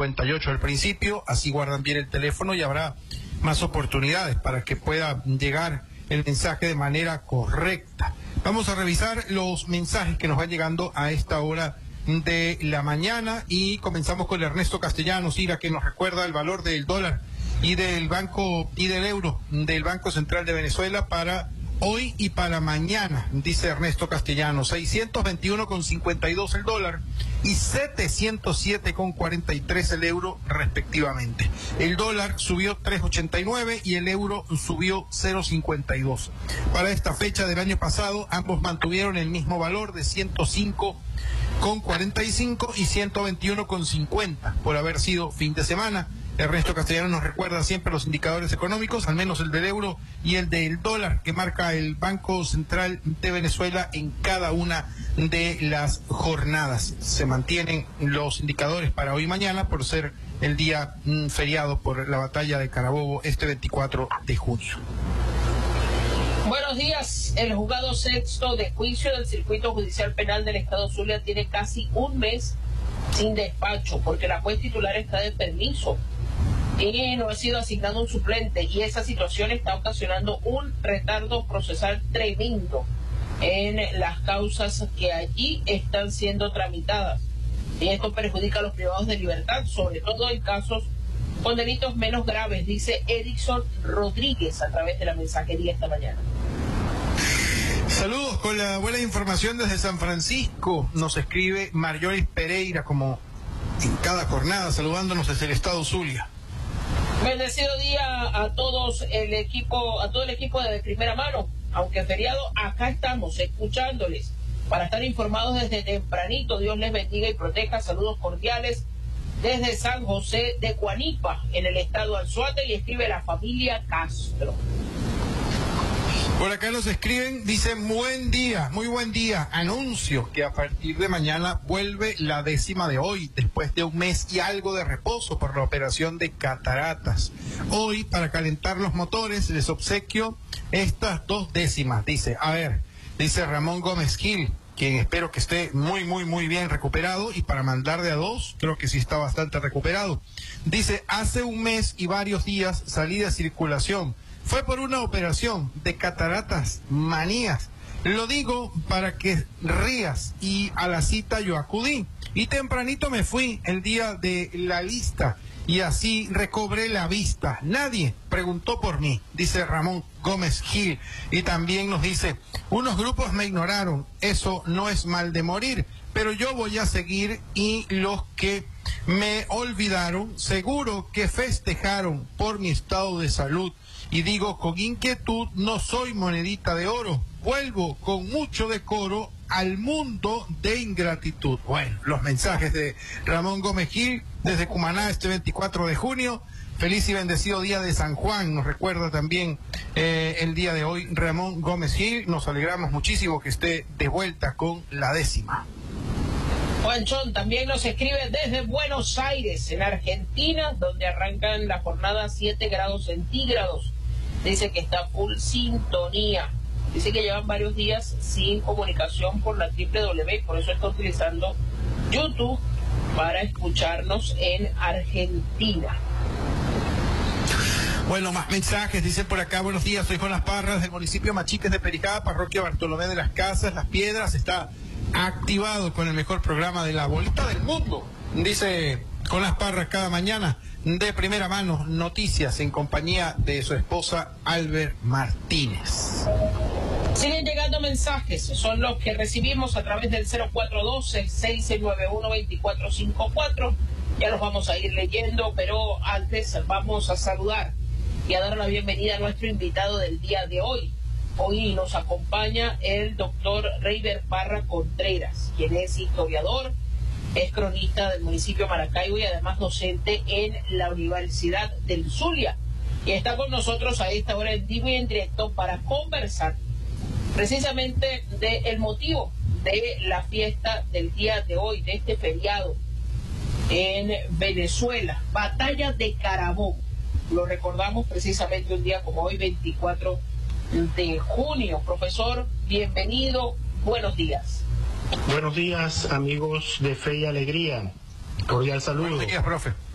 58 al principio, así guardan bien el teléfono y habrá más oportunidades para que pueda llegar el mensaje de manera correcta. Vamos a revisar los mensajes que nos van llegando a esta hora de la mañana y comenzamos con Ernesto Castellanos, Ira, que nos recuerda el valor del dólar y del banco y del euro del Banco Central de Venezuela para hoy y para mañana. Dice Ernesto Castellanos, 621,52 el dólar y 707,43 el euro respectivamente. El dólar subió 3,89 y el euro subió 0,52. Para esta fecha del año pasado, ambos mantuvieron el mismo valor de 105,45 y 121,50 por haber sido fin de semana. Ernesto Castellanos nos recuerda siempre los indicadores económicos, al menos el del euro y el del dólar, que marca el Banco Central de Venezuela en cada una de las jornadas. Se mantienen los indicadores para hoy y mañana por ser el día feriado por la batalla de Carabobo este 24 de junio. Buenos días. El juzgado sexto de juicio del Circuito Judicial Penal del Estado Zulia tiene casi un mes sin despacho porque la juez titular está de permiso y no ha sido asignado un suplente, y esa situación está ocasionando un retardo procesal tremendo en las causas que allí están siendo tramitadas, y esto perjudica a los privados de libertad, sobre todo en casos con delitos menos graves, dice Erickson Rodríguez a través de la mensajería esta mañana. Saludos con la buena información desde San Francisco, nos escribe Marjorie Pereira como en cada jornada, saludándonos desde el estado Zulia. Bendecido día a todos el equipo, a todo el equipo de Primera Mano. Aunque feriado, acá estamos escuchándoles para estar informados desde tempranito. Dios les bendiga y proteja. Saludos cordiales desde San José de Guanipa, en el estado Anzoátegui, y escribe la familia Castro. Por acá nos escriben, dicen buen día, muy buen día. Anuncio que a partir de mañana vuelve la décima de hoy, después de un mes y algo de reposo por la operación de cataratas. Hoy, para calentar los motores, les obsequio estas 2 décimas. Dice Ramón Gómez Gil, quien espero que esté muy bien recuperado, y para mandar de a 2, creo que sí está bastante recuperado. Dice, hace un mes y varios días salí de circulación. Fue por una operación de cataratas manías. Lo digo para que rías, y a la cita yo acudí. Y tempranito me fui el día de la lista y así recobré la vista. Nadie preguntó por mí, dice Ramón Gómez Gil. Y también nos dice, unos grupos me ignoraron, eso no es mal de morir, pero yo voy a seguir, y los que me olvidaron seguro que festejaron por mi estado de salud. Y digo con inquietud, no soy monedita de oro, vuelvo con mucho decoro al mundo de ingratitud. Bueno, los mensajes de Ramón Gómez Gil desde Cumaná este 24 de junio. Feliz y bendecido día de San Juan, nos recuerda también el día de hoy Ramón Gómez Gil. Nos alegramos muchísimo que esté de vuelta con la décima. Juanchón también nos escribe desde Buenos Aires, en Argentina, donde arrancan la jornada 7 grados centígrados. Dice que está full sintonía. Dice que llevan varios días sin comunicación por la www, por eso está utilizando YouTube para escucharnos en Argentina. Bueno, más mensajes, dicen por acá, buenos días, soy Jonas Parras del municipio Machiques de Pericá, parroquia Bartolomé de las Casas, Las Piedras, está activado con el mejor programa de la bolita del mundo, dice Jonas Parras cada mañana, de primera mano, noticias en compañía de su esposa Albert Martínez. Siguen llegando mensajes, son los que recibimos a través del 0412-691-2454. Ya los vamos a ir leyendo, pero antes vamos a saludar y a dar la bienvenida a nuestro invitado del día de hoy. Hoy nos acompaña el doctor Reiber Parra Contreras, quien es historiador, es cronista del municipio de Maracaibo y además docente en la Universidad del Zulia. Y está con nosotros a esta hora en vivo y en directo para conversar precisamente del motivo de la fiesta del día de hoy, de este feriado en Venezuela, Batalla de Carabobo. Lo recordamos precisamente un día como hoy, 24 de junio. Profesor, bienvenido, buenos días. Buenos días, amigos de Fe y Alegría. Cordial saludo. Buenos días, profe.